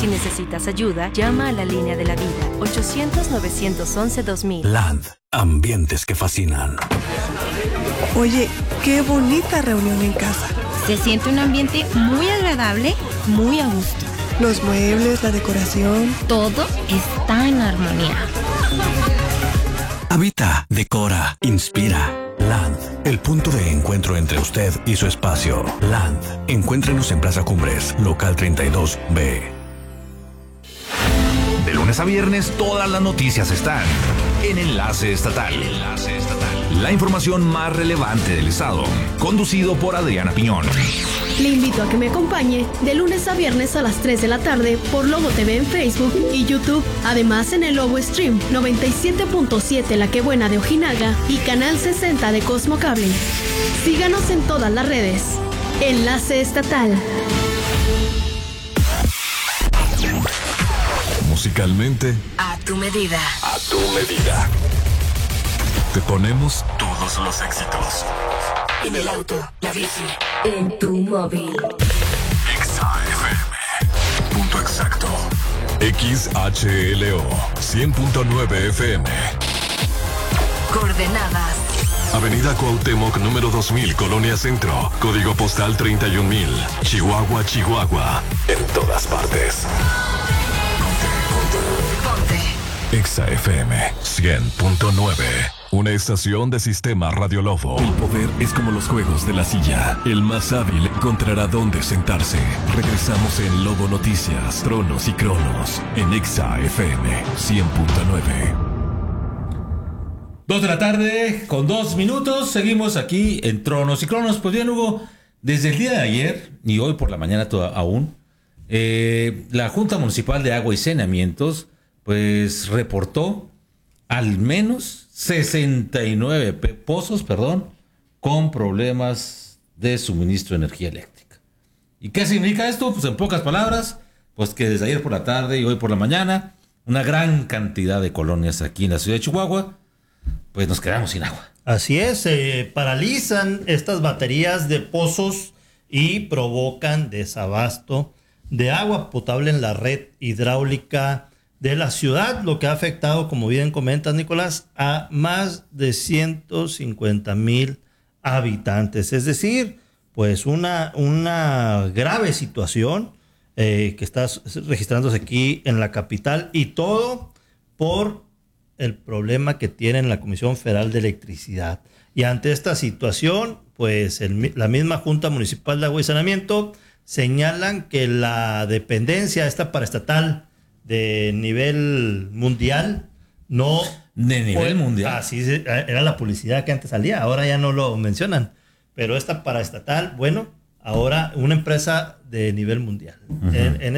Si necesitas ayuda, llama a la línea de la vida, 800-911-2000. Land, ambientes que fascinan. Oye, qué bonita reunión en casa. Se siente un ambiente muy agradable, muy a gusto. Los muebles, la decoración. Todo está en armonía. Habita, decora, inspira. Land, el punto de encuentro entre usted y su espacio. Land, encuéntrenos en Plaza Cumbres, local 32B. De lunes a viernes, todas las noticias están en Enlace Estatal. La información más relevante del estado, conducido por Adriana Piñón. Le invito a que me acompañe de lunes a viernes a las 3 de la tarde por Lobo TV en Facebook y YouTube. Además en el Lobo Stream 97.7 La Que Buena de Ojinaga y Canal 60 de Cosmo Cable. Síganos en todas las redes. Enlace Estatal. Musicalmente, A tu medida. a tu medida. Te ponemos todos los éxitos. En el auto, la bici, en tu móvil. XAFM. Punto exacto. XHLO 100.9 FM. Coordenadas. Avenida Cuauhtémoc, número 2000, Colonia Centro. Código postal 31000. Chihuahua, Chihuahua. En todas partes. Ponte. XAFM 100.9. Una estación de Sistema Radio Lobo. El poder es como los juegos de la silla. El más hábil encontrará dónde sentarse. Regresamos en Lobo Noticias, Tronos y Cronos. En XAFM 100.9. 2 de la tarde, con 2 minutos, seguimos aquí en Tronos y Cronos. Pues bien, Hugo, desde el día de ayer y hoy por la mañana aún, la Junta Municipal de Agua y Saneamientos, pues reportó al menos 69 pozos, con problemas de suministro de energía eléctrica. ¿Y qué significa esto? Pues en pocas palabras, pues que desde ayer por la tarde y hoy por la mañana, una gran cantidad de colonias aquí en la ciudad de Chihuahua, pues nos quedamos sin agua. Así es, se paralizan estas baterías de pozos y provocan desabasto de agua potable en la red hidráulica de la ciudad, lo que ha afectado, como bien comentas, Nicolás, a más de 150,000 habitantes. Es decir, pues una grave situación que está registrándose aquí en la capital, y todo por el problema que tiene la Comisión Federal de Electricidad. Y ante esta situación, pues la misma Junta Municipal de Agua y Saneamiento señalan que la dependencia esta paraestatal de nivel mundial no... ¿De nivel mundial? Así era la publicidad que antes salía, ahora ya no lo mencionan. Pero esta paraestatal, bueno, ahora una empresa de nivel mundial. Uh-huh.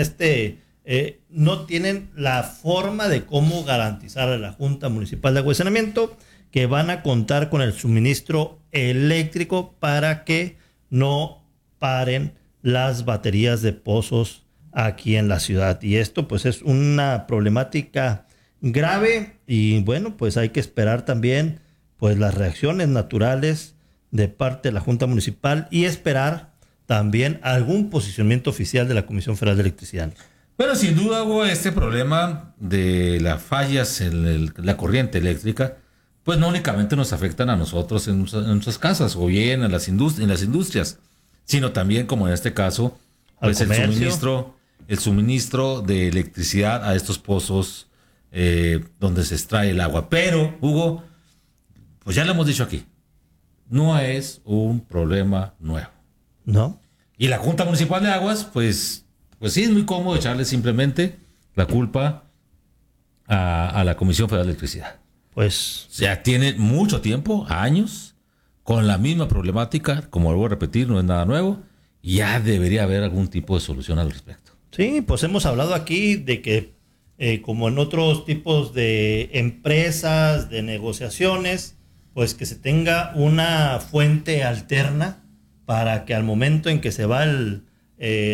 No tienen la forma de cómo garantizar a la Junta Municipal de Agua y Saneamiento que van a contar con el suministro eléctrico para que no paren las baterías de pozos aquí en la ciudad. Y esto pues es una problemática grave, y bueno, pues hay que esperar también pues las reacciones naturales de parte de la Junta Municipal y esperar también algún posicionamiento oficial de la Comisión Federal de Electricidad. Bueno, sin duda, Hugo, este problema de las fallas en la corriente eléctrica, pues no únicamente nos afectan a nosotros en nuestras casas o bien en las industrias, sino también, como en este caso, pues el suministro de electricidad a estos pozos donde se extrae el agua. Pero, Hugo, pues ya lo hemos dicho aquí, no es un problema nuevo. ¿No? Y la Junta Municipal de Aguas, pues sí es muy cómodo echarle simplemente la culpa a la Comisión Federal de Electricidad. Pues ya tiene mucho tiempo, años, con la misma problemática, como vuelvo a repetir, no es nada nuevo, y ya debería haber algún tipo de solución al respecto. Sí, pues hemos hablado aquí de que, como en otros tipos de empresas, de negociaciones, pues que se tenga una fuente alterna para que al momento en que se va